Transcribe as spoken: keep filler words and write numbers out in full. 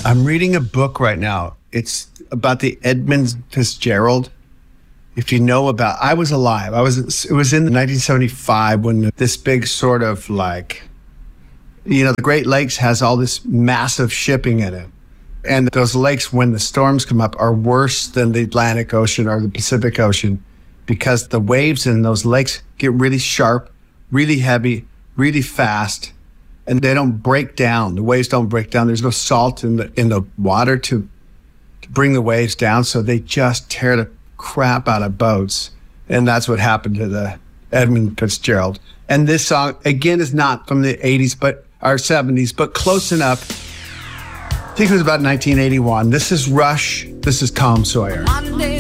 I'm reading a book right now. It's about the Edmund Fitzgerald. If you know about, I was alive. I was, it was in nineteen seventy-five when this big sort of like, you know, the Great Lakes has all this massive shipping in it. And those lakes, when the storms come up, are worse than the Atlantic Ocean or the Pacific Ocean because the waves in those lakes get really sharp, really heavy, really fast, and they don't break down. The waves don't break down. There's no salt in the in the water to, to bring the waves down, so they just tear the crap out of boats. And that's what happened to the Edmund Fitzgerald. And this song, again, is not from the eighties, but or seventies, but close enough. I think it was about nineteen eighty-one. This is Rush. This is Tom Sawyer. Monday